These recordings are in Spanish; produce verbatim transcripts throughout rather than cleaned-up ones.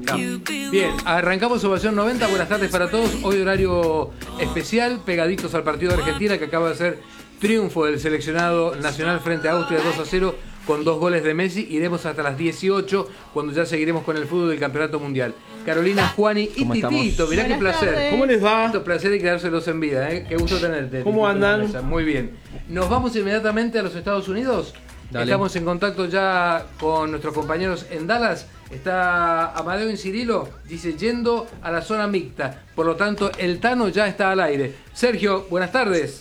Bien, arrancamos Ovación noventa. Buenas tardes para todos. Hoy horario especial, pegaditos al partido de Argentina, que acaba de ser triunfo del seleccionado nacional frente a Austria dos a cero con dos goles de Messi. Iremos hasta las dieciocho, cuando ya seguiremos con el fútbol del Campeonato Mundial. Carolina, Juani y Titito, mirá qué placer. tardes. ¿Cómo les va? Qué placer y quedárselos en vida, ¿eh? Qué gusto tenerte. ¿Cómo Titito, andan? en la mesa. Muy bien. ¿Nos vamos inmediatamente a los Estados Unidos? Dale. Estamos en contacto ya con nuestros compañeros en Dallas. Está Amadeo Incirilo, dice, yendo a la zona mixta. Por lo tanto, el Tano ya está al aire. Sergio, buenas tardes.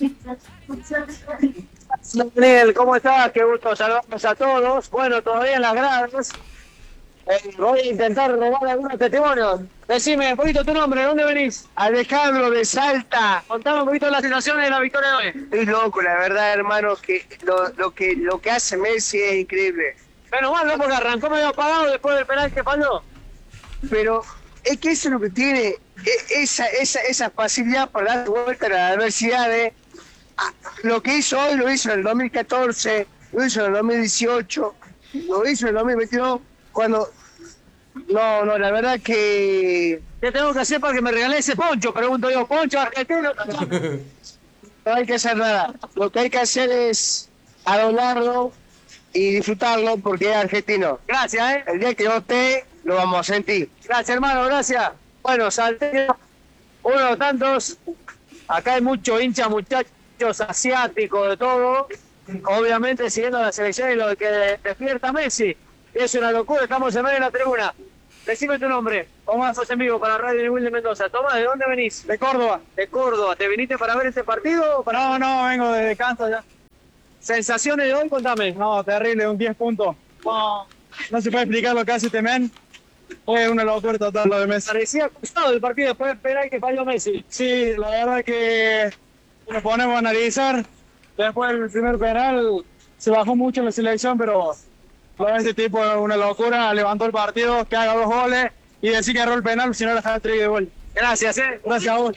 Daniel, ¿cómo estás? Qué gusto saludarnos a todos. Bueno, todavía en las gradas. Eh, voy a intentar robar algunos testimonios. Decime un poquito tu nombre, ¿de dónde venís? Alejandro de Salta. Contame un poquito las situaciones de la victoria de hoy. Es loco, la verdad, hermano, que lo, lo que lo que hace Messi es increíble. Menos mal, ¿no? Porque arrancó medio apagado después del penal que falló. Pero es que eso es lo que tiene, e- esa, esa, esa facilidad para dar vuelta a las adversidades. Ah, Lo que hizo hoy lo hizo en el dos mil catorce, lo hizo en el dos mil dieciocho, lo hizo en el dos mil veintidós, cuando... No, no, la verdad que... ¿Qué tengo que hacer para que me regale ese poncho? Pregunto yo, ¿poncho argentino? No hay que hacer nada. Lo que hay que hacer es adorarlo y disfrutarlo porque es argentino. Gracias, ¿eh? El día que yo esté, lo vamos a sentir. Gracias, hermano, gracias. Bueno, Salteño, uno de los tantos. Acá hay muchos hinchas, muchachos asiáticos, de todo. Obviamente siguiendo la selección y lo que despierta Messi. Es una locura, estamos en medio de la tribuna. Decime tu nombre. Tomás, sos en vivo para Radio Nivel de Mendoza. Tomás, ¿de dónde venís? De Córdoba. De Córdoba. ¿Te viniste para ver este partido? o Para... No, no, vengo de descanso ya. ¿Sensaciones de hoy? Contame. No, terrible, un diez puntos. No, no se puede explicar lo que hace este men. Fue una locura total lo de Messi. Parecía cruzado el partido después del penal que falló Messi. Sí, la verdad que nos ponemos a analizar. Después del primer penal se bajó mucho en la selección, pero lo de este tipo es una locura. Levantó el partido, que haga dos goles y decir que erró el penal, si no le deja el de gol. Gracias, eh. Gracias a vos.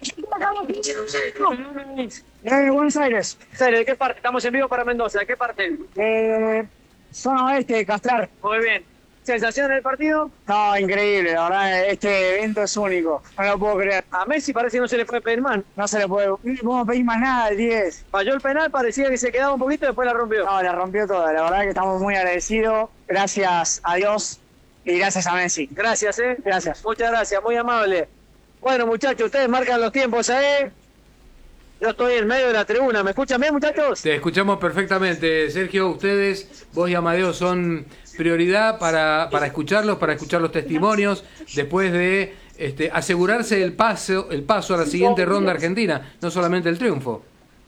Eh, Buenos Aires. ¿De qué parte? Estamos en vivo para Mendoza. ¿De qué parte? Eh, zona oeste, Castrar. Muy bien. ¿Sensaciones del partido? No, increíble, la verdad, este evento es único. No lo puedo creer. A Messi parece que no se le puede pedir más. No se le puede, no le podemos pedir más nada al diez. Falló el penal, parecía que se quedaba un poquito y después la rompió. No, la rompió toda. La verdad que estamos muy agradecidos. Gracias a Dios y gracias a Messi. Gracias, eh. Gracias. Muchas gracias, muy amable. Bueno, muchachos, ustedes marcan los tiempos ahí. Yo estoy en medio de la tribuna. ¿Me escuchan bien, muchachos? Te escuchamos perfectamente, Sergio. Ustedes, vos y Amadeo, son prioridad para, para escucharlos, para escuchar los testimonios, después de este, asegurarse el paso, el paso a la siguiente ronda argentina, no solamente el triunfo.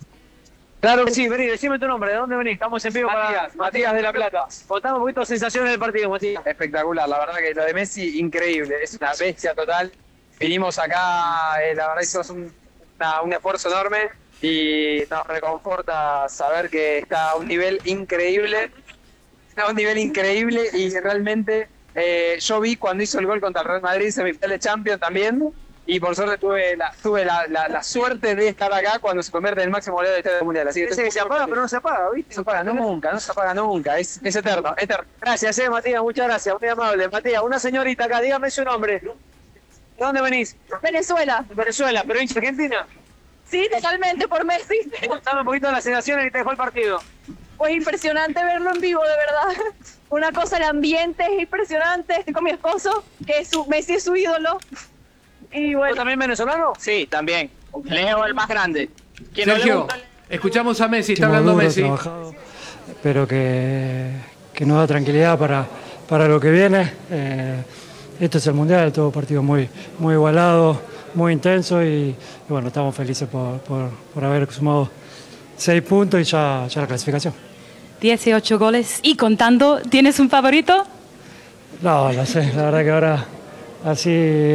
Claro que sí, vení, decime tu nombre, ¿de dónde venís? Estamos en vivo Matías, para... Matías de La Plata. Contame un poquito de sensaciones del partido, Matías. Espectacular, la verdad que lo de Messi, increíble, es una bestia total. Vinimos acá, eh, la verdad hicimos un, una- un esfuerzo enorme y nos reconforta saber que está a un nivel increíble, está a un nivel increíble y realmente eh, yo vi cuando hizo el gol contra el Real Madrid, semifinal de Champions también, y por suerte tuve la, tuve la, la, la suerte de estar acá cuando se convierte en el máximo goleador de la historia del Mundial. Así que Ese estoy que se muy apaga, feliz. pero no se apaga, ¿viste? No se apaga nunca, no se apaga nunca, es, es eterno, eterno. Gracias, eh, Matías, muchas gracias, muy amable. Matías, una señorita acá, dígame su nombre. ¿De dónde venís? Venezuela. De Venezuela, pero hincha argentina. Sí, totalmente por Messi. Contame un poquito de las sensaciones que te dejó el partido. Fue impresionante verlo en vivo, de verdad. Una cosa, el ambiente es impresionante. Estoy con mi esposo, que es su, Messi es su ídolo. Y ¿Vos bueno, también venezolano? Sí, también. Leo el más grande. Quien no le Sergio, gusta- escuchamos a Messi, está Hemos hablando duro, Messi. trabajado, pero que, que nos da tranquilidad para, para lo que viene. Eh, esto es el Mundial, todo partido muy, muy igualado, muy intenso y, y bueno, estamos felices por, por, por haber sumado seis puntos y ya, ya la clasificación. dieciocho goles y contando, ¿tienes un favorito? No, lo sé, la verdad que ahora así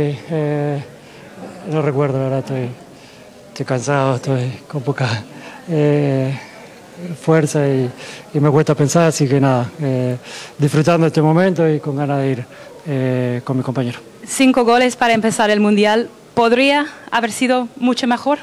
eh, no recuerdo, la verdad estoy, estoy cansado, estoy con poca eh, fuerza y, y me cuesta pensar, así que nada, eh, disfrutando este momento y con ganas de ir eh, con mi compañero. Cinco goles para empezar el Mundial. ¿Podría haber sido mucho mejor?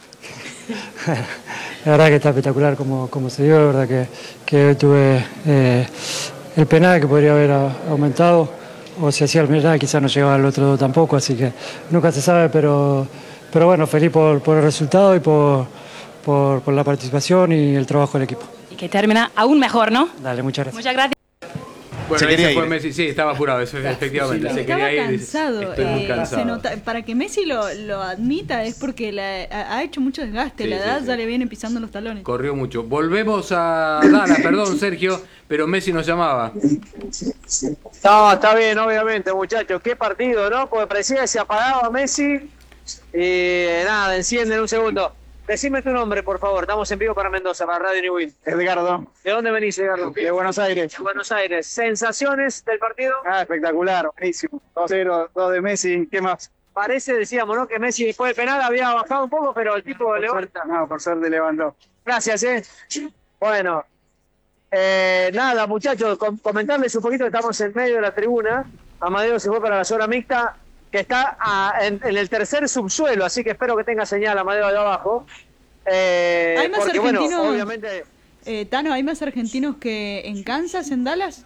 La verdad que está espectacular como, como se dio, la verdad que, que hoy tuve eh, el penal que podría haber a- aumentado, o si hacía el penal quizás no llegaba al otro tampoco, así que nunca se sabe, pero, pero bueno, feliz por, por el resultado y por, por, por la participación y el trabajo del equipo. Y que termina aún mejor, ¿no? Dale, muchas gracias. Muchas gracias. Bueno, Se ahí quería se fue ir. Messi, sí, estaba apurado, eso, efectivamente. Sí, se estaba quería ir. cansado. Estoy muy eh, cansado. se nota- para que Messi lo, lo admita es porque la- ha, ha hecho mucho desgaste. Sí, la sí, edad sí. ya le viene pisando los talones. Corrió mucho. Volvemos a Dana, perdón, Sergio, pero Messi nos llamaba. No, está bien, obviamente, muchachos. Qué partido, ¿no? Porque parecía que se apagaba Messi. Y nada, enciende en un segundo. Decime tu nombre, por favor. Estamos en vivo para Mendoza, para Radio New. Edgardo, ¿De dónde venís, Edgardo? de Buenos Aires. De Buenos Aires. ¿Sensaciones del partido? Ah, espectacular, buenísimo. dos cero, dos de Messi, ¿qué más? Parece, decíamos, ¿no? Que Messi después del penal había bajado un poco, pero el tipo levanta. No, por suerte levantó. Gracias, ¿eh? Bueno, eh, nada, muchachos, com- comentarles un poquito que estamos en medio de la tribuna. Amadeo se fue para la zona mixta, que está a- en, en el tercer subsuelo, así que espero que tenga señal, Amadeo, de abajo. Eh, Hay más porque, bueno, argentinos. obviamente, Eh, Tano, ¿hay más argentinos que en Kansas, en Dallas?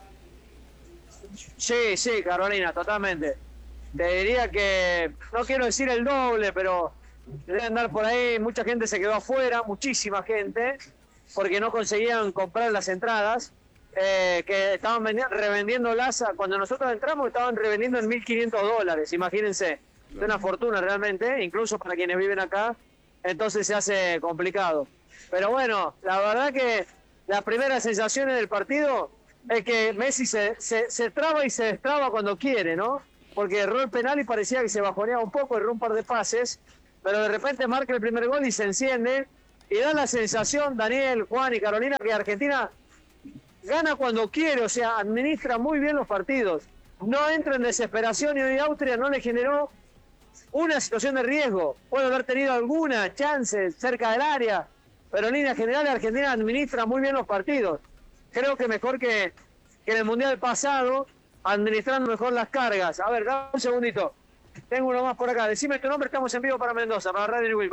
sí, sí, Carolina, totalmente. Te diría que, no quiero decir el doble, pero debe andar por ahí, mucha gente se quedó afuera, muchísima gente, porque no conseguían comprar las entradas, eh, que estaban vendi- revendiéndolas, a- cuando nosotros entramos estaban revendiendo en mil quinientos dólares, imagínense, es una fortuna realmente, incluso para quienes viven acá, entonces se hace complicado. Pero bueno, la verdad que las primeras sensaciones del partido es que Messi se, se, se traba y se destraba cuando quiere, ¿no? Porque erró el penal y parecía que se bajoneaba un poco, erró un par de pases, pero de repente marca el primer gol y se enciende, y da la sensación, Daniel, Juan y Carolina, que Argentina gana cuando quiere, o sea, administra muy bien los partidos, no entra en desesperación, y hoy Austria no le generó una situación de riesgo, puede haber tenido alguna chance cerca del área, pero en línea general Argentina administra muy bien los partidos. Creo que mejor que, que en el Mundial pasado, administrando mejor las cargas. A ver, dame un segundito. Tengo uno más por acá. Decime tu nombre, estamos en vivo para Mendoza, para Radio New.